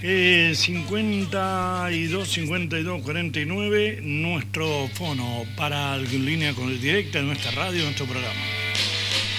52 52 49, nuestro fono para línea directa de nuestra radio, nuestro programa.